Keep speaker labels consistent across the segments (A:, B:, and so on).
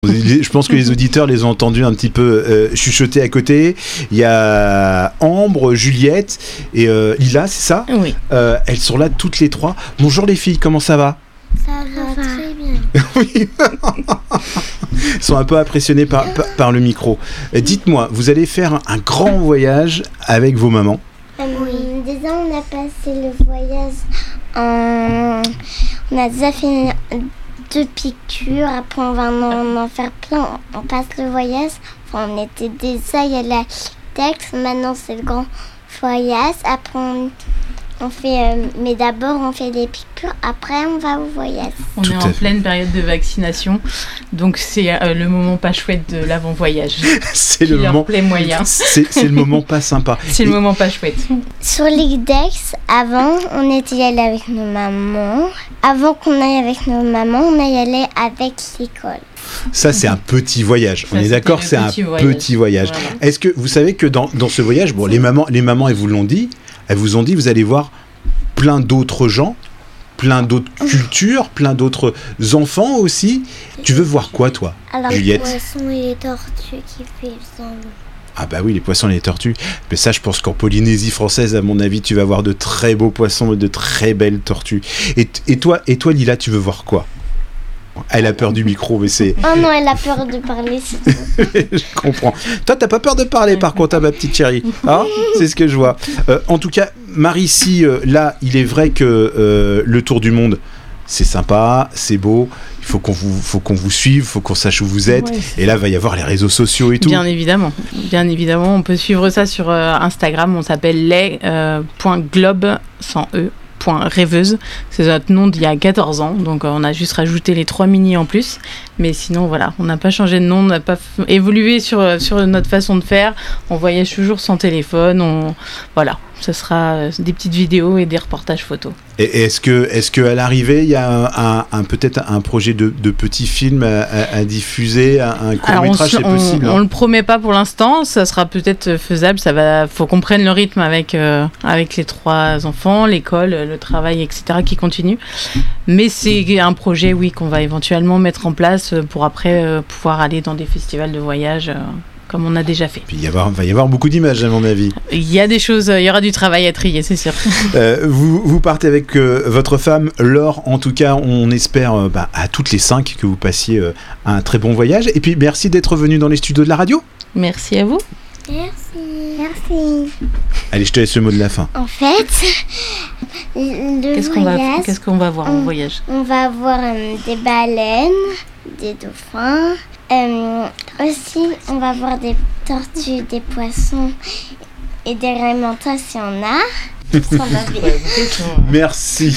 A: Je pense que les auditeurs les ont entendus un petit peu chuchoter à côté. Il y a Ambre, Juliette et Lila, c'est ça ?
B: Oui.
A: Elles sont là toutes les trois. Bonjour les filles, comment ça va ?
C: Ça va très bien.
A: Oui. Elles sont un peu impressionnées par le micro. Dites-moi, vous allez faire un grand voyage avec vos mamans ?
C: Oui. Déjà, on a passé le voyage On a déjà fait 2 piqûres. Après, on va en faire plein. On passe le voyage. Enfin, on était déjà y aller à Tex. Maintenant, c'est le grand voyage. Après, on fait... mais d'abord, on fait les piqûres. Après, on va au voyage.
B: On est en pleine période de vaccination. Donc, c'est le moment pas chouette de l'avant-voyage.
A: C'est le moment...
B: plaît moyen.
A: C'est le moment pas sympa.
B: C'est le moment pas chouette.
C: Sur l'Index, avant, on était y aller avec nos mamans. Avant qu'on aille avec nos mamans, on y allait avec l'école.
A: Ça, c'est un petit voyage. On est d'accord, c'est un petit voyage.
B: Voilà.
A: Est-ce que vous savez que dans ce voyage, bon, les mamans, elles vous l'ont dit, elles vous ont dit, vous allez voir plein d'autres gens, plein d'autres cultures, plein d'autres enfants aussi. Tu veux voir quoi, toi,
C: alors,
A: Juliette ?
C: Les poissons et les tortues qui vivent dans l'eau.
A: Ah bah oui, les poissons et les tortues. Mais ça, je pense qu'en Polynésie française, à mon avis, tu vas voir de très beaux poissons et de très belles tortues. Et toi, Lila, tu veux voir quoi ? Elle a peur du micro, mais c'est...
C: Oh non, elle a peur de parler.
A: Je comprends. Toi, t'as pas peur de parler, par contre, ma petite chérie. Hein ? C'est ce que je vois. En tout cas, Marie-Cy, là, il est vrai que le tour du monde, c'est sympa, c'est beau. Il faut qu'on vous suive, il faut qu'on sache où vous êtes. Ouais, et là, il va y avoir les réseaux sociaux et tout.
B: Bien évidemment. On peut suivre ça sur Instagram. On s'appelle les.globe, sans E. Rêveuse, c'est notre nom d'il y a 14 ans, donc on a juste rajouté les 3 mini en plus, mais sinon voilà, on n'a pas changé de nom, on n'a pas évolué sur notre façon de faire, on voyage toujours sans téléphone, voilà, ce sera des petites vidéos et des reportages photos.
A: Et est-ce que à l'arrivée il y a peut-être un projet de petit film à diffuser, un court-métrage, c'est possible?
B: On le promet pas pour l'instant, ça sera peut-être faisable, faut qu'on prenne le rythme avec les 3 enfants, l'école, le travail, etc. qui continue. Mais c'est un projet, oui, qu'on va éventuellement mettre en place pour après pouvoir aller dans des festivals de voyage. Comme on a déjà fait.
A: Puis il va y avoir beaucoup d'images, à mon avis.
B: Il y a des choses, il y aura du travail à trier, c'est sûr.
A: Vous partez avec votre femme, Laure. En tout cas, on espère à toutes les 5 que vous passiez un très bon voyage. Et puis, merci d'être venu dans les studios de la radio.
B: Merci à vous.
C: Merci.
A: Allez, je te laisse le mot de la fin.
C: En fait,
B: qu'est-ce qu'on va voir en voyage?
C: On va voir des baleines, des dauphins. Aussi, on va voir des tortues, des poissons et des raimentas si on a.
A: Merci.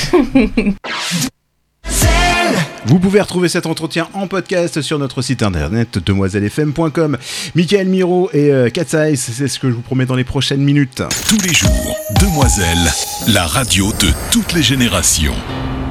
A: Vous pouvez retrouver cet entretien en podcast sur notre site internet demoisellefm.com. Michael Miro et Cat's Eyes, c'est ce que je vous promets dans les prochaines minutes.
D: Tous les jours, Demoiselle, la radio de toutes les générations.